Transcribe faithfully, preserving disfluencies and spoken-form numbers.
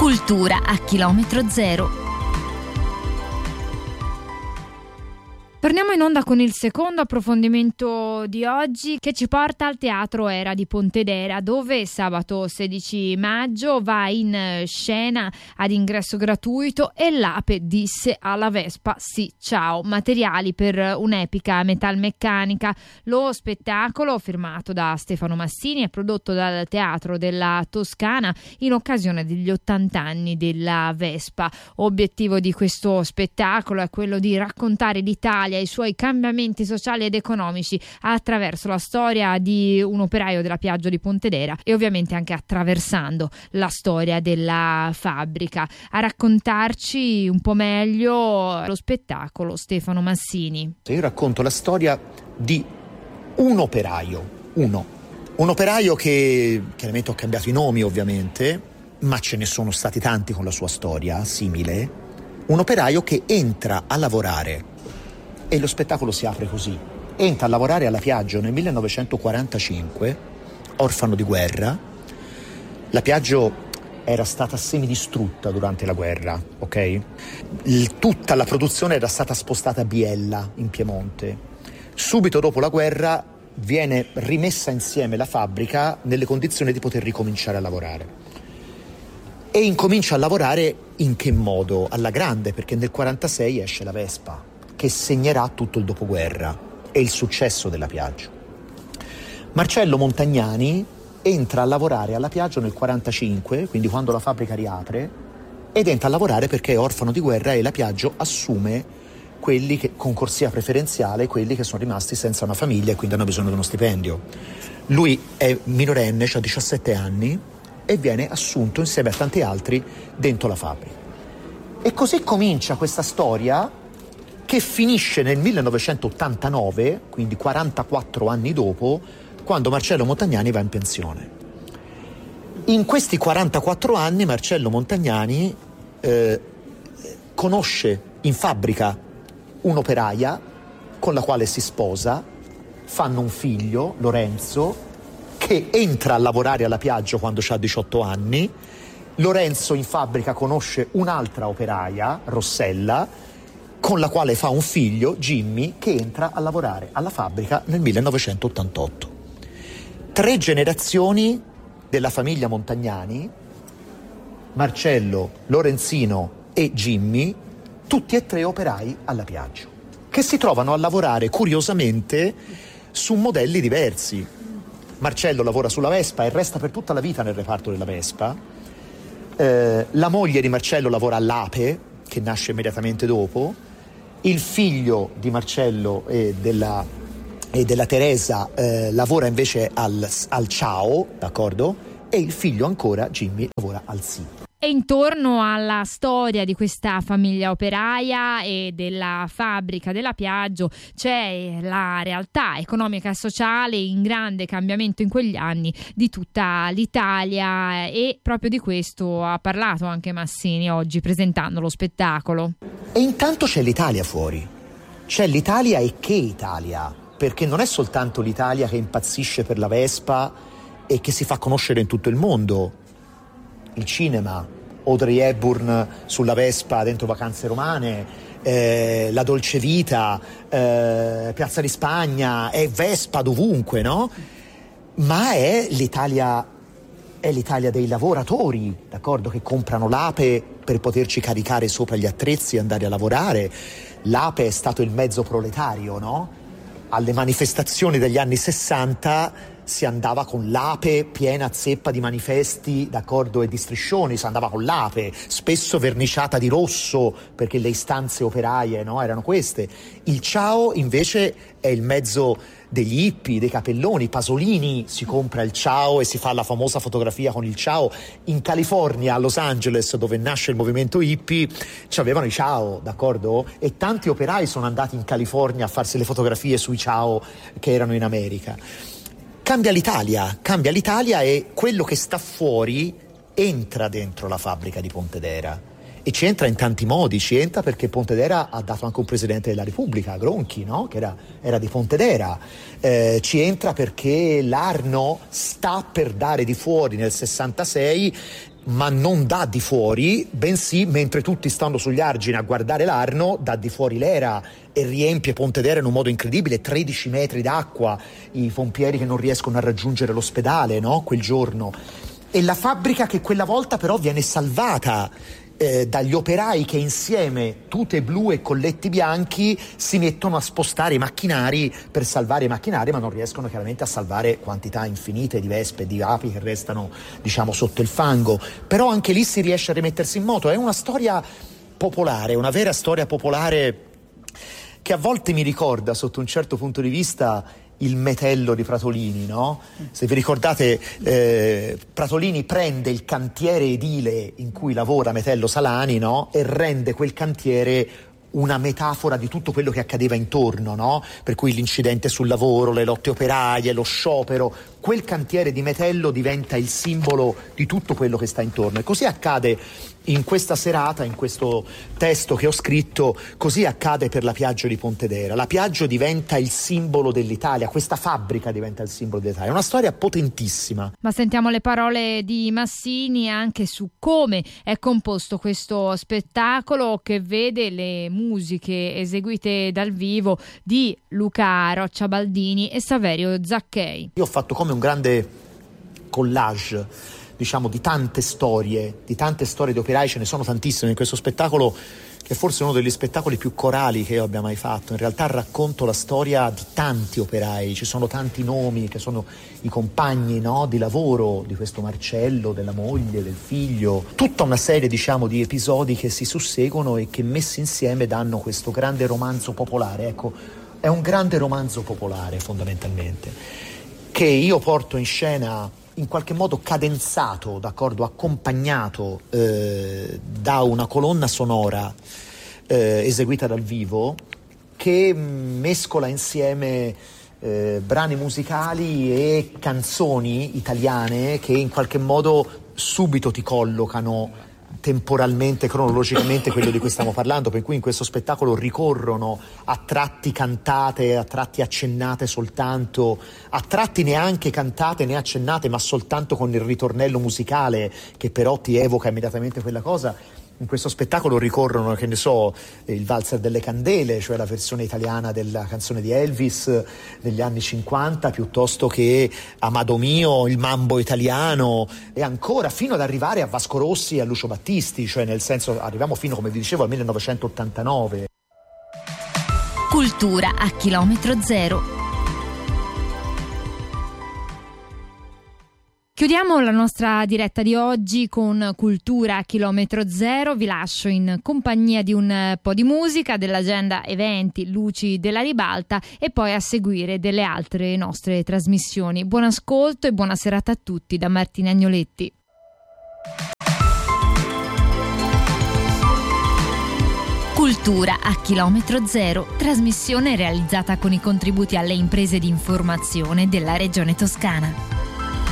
Cultura a chilometro zero. Torniamo in onda con il secondo approfondimento di oggi, che ci porta al Teatro Era di Pontedera, dove sabato sedici maggio va in scena ad ingresso gratuito E l'Ape disse alla Vespa sì ciao, materiali per un'epica metalmeccanica. Lo spettacolo, firmato da Stefano Massini, è prodotto dal Teatro della Toscana in occasione degli ottanta anni della Vespa. Obiettivo di questo spettacolo è quello di raccontare l'Italia e i suoi cambiamenti sociali ed economici attraverso la storia di un operaio della Piaggio di Pontedera e ovviamente anche attraversando la storia della fabbrica. A raccontarci un po' meglio lo spettacolo Stefano Massini. Io racconto la storia di un operaio, uno. Un operaio che chiaramente ho cambiato i nomi ovviamente, ma ce ne sono stati tanti con la sua storia simile. Un operaio che entra a lavorare. E lo spettacolo si apre così. Entra a lavorare alla Piaggio nel millenovecentoquarantacinque, orfano di guerra. La Piaggio era stata semidistrutta durante la guerra, ok? Il, tutta la produzione era stata spostata a Biella, in Piemonte. Subito dopo la guerra viene rimessa insieme la fabbrica nelle condizioni di poter ricominciare a lavorare. E incomincia a lavorare in che modo? Alla grande, perché nel quarantasei esce la Vespa, che segnerà tutto il dopoguerra e il successo della Piaggio. Marcello Montagnani entra a lavorare alla Piaggio nel quarantacinque, quindi quando la fabbrica riapre, ed entra a lavorare perché è orfano di guerra e la Piaggio assume quelli che, con corsia preferenziale, quelli che sono rimasti senza una famiglia e quindi hanno bisogno di uno stipendio. Lui è minorenne, ha diciassette anni e viene assunto insieme a tanti altri dentro la fabbrica. E così comincia questa storia che finisce nel millenovecentottantanove, quindi quarantaquattro anni dopo, quando Marcello Montagnani va in pensione. In questi quarantaquattro anni Marcello Montagnani eh, conosce in fabbrica un'operaia con la quale si sposa, fanno un figlio, Lorenzo, che entra a lavorare alla Piaggio quando ha diciotto anni. Lorenzo in fabbrica conosce un'altra operaia, Rossella, con la quale fa un figlio, Jimmy, che entra a lavorare alla fabbrica nel millenovecentottantotto. Tre generazioni della famiglia Montagnani, Marcello, Lorenzino e Jimmy, tutti e tre operai alla Piaggio, che si trovano a lavorare curiosamente su modelli diversi. Marcello lavora sulla Vespa e resta per tutta la vita nel reparto della Vespa. Eh, la moglie di Marcello lavora all'Ape, che nasce immediatamente dopo. Il figlio di Marcello e della, e della Teresa eh, lavora invece al, al Ciao, d'accordo? E il figlio ancora, Jimmy, lavora al Sì. E intorno alla storia di questa famiglia operaia e della fabbrica della Piaggio c'è la realtà economica e sociale in grande cambiamento in quegli anni di tutta l'Italia, e proprio di questo ha parlato anche Massini oggi presentando lo spettacolo. E intanto c'è l'Italia fuori, c'è l'Italia e che Italia, perché non è soltanto l'Italia che impazzisce per la Vespa e che si fa conoscere in tutto il mondo. Il cinema, Audrey Hepburn sulla Vespa dentro Vacanze Romane, eh, La Dolce Vita, eh, Piazza di Spagna, è Vespa dovunque, no? Ma è l'Italia, è l'Italia dei lavoratori, d'accordo? Che comprano l'Ape per poterci caricare sopra gli attrezzi e andare a lavorare. L'Ape è stato il mezzo proletario, no? Alle manifestazioni degli anni sessanta si andava con l'Ape piena zeppa di manifesti, d'accordo, e di striscioni, si andava con l'Ape, spesso verniciata di rosso, perché le istanze operaie, no, erano queste. Il Ciao invece è il mezzo degli hippie, dei capelloni. Pasolini si compra il Ciao e si fa la famosa fotografia con il Ciao. In California, a Los Angeles, dove nasce il movimento hippie, c'avevano i Ciao, d'accordo? E tanti operai sono andati in California a farsi le fotografie sui Ciao che erano in America. Cambia l'Italia, cambia l'Italia e quello che sta fuori entra dentro la fabbrica di Pontedera. E ci entra in tanti modi, ci entra perché Pontedera ha dato anche un presidente della Repubblica, Gronchi, no? Che era, era di Pontedera. Eh, ci entra perché l'Arno sta per dare di fuori nel sessantasei ma non dà di fuori, bensì mentre tutti stanno sugli argini a guardare l'Arno, dà di fuori l'Era e riempie Pontedera in un modo incredibile, tredici metri d'acqua, i pompieri che non riescono a raggiungere l'ospedale, no? Quel giorno. E la fabbrica che quella volta però viene salvata eh, dagli operai che insieme, tute blu e colletti bianchi, si mettono a spostare i macchinari per salvare i macchinari, ma non riescono chiaramente a salvare quantità infinite di vespe e di api che restano, diciamo, sotto il fango. Però anche lì si riesce a rimettersi in moto. È una storia popolare, una vera storia popolare che a volte mi ricorda, sotto un certo punto di vista, il Metello di Pratolini, no? Se vi ricordate, eh, Pratolini prende il cantiere edile in cui lavora Metello Salani, no? E rende quel cantiere una metafora di tutto quello che accadeva intorno, no? Per cui l'incidente sul lavoro, le lotte operaie, lo sciopero, quel cantiere di Metello diventa il simbolo di tutto quello che sta intorno. E così accade in questa serata, in questo testo che ho scritto, così accade per la Piaggio di Pontedera. La Piaggio diventa il simbolo dell'Italia, questa fabbrica diventa il simbolo dell'Italia. È una storia potentissima. Ma sentiamo le parole di Massini anche su come è composto questo spettacolo, che vede le musiche eseguite dal vivo di Luca Roccia Baldini e Saverio Zacchei. Io ho fatto come un grande collage, diciamo, di tante storie, di tante storie di operai. Ce ne sono tantissime in questo spettacolo, che è forse uno degli spettacoli più corali che io abbia mai fatto. In realtà racconto la storia di tanti operai, ci sono tanti nomi che sono i compagni, no, di lavoro di questo Marcello, della moglie, del figlio, tutta una serie, diciamo, di episodi che si susseguono e che messi insieme danno questo grande romanzo popolare. Ecco, è un grande romanzo popolare fondamentalmente, che io porto in scena in qualche modo cadenzato, d'accordo, accompagnato eh, da una colonna sonora eh, eseguita dal vivo, che mescola insieme eh, brani musicali e canzoni italiane che in qualche modo subito ti collocano temporalmente, cronologicamente, quello di cui stiamo parlando, per cui in questo spettacolo ricorrono a tratti cantate, a tratti accennate soltanto, a tratti neanche cantate né accennate, ma soltanto con il ritornello musicale che però ti evoca immediatamente quella cosa. In questo spettacolo ricorrono, che ne so, il Valzer delle Candele, cioè la versione italiana della canzone di Elvis degli anni cinquanta, piuttosto che Amado Mio, il mambo italiano, e ancora fino ad arrivare a Vasco Rossi e a Lucio Battisti, cioè nel senso arriviamo fino, come vi dicevo, al millenovecentottantanove. Cultura a chilometro zero. Chiudiamo la nostra diretta di oggi con Cultura a chilometro zero. Vi lascio in compagnia di un po' di musica, dell'agenda eventi Luci della Ribalta e poi a seguire delle altre nostre trasmissioni. Buon ascolto e buona serata a tutti da Martina Agnoletti. Cultura a chilometro zero, trasmissione realizzata con i contributi alle imprese di informazione della Regione Toscana.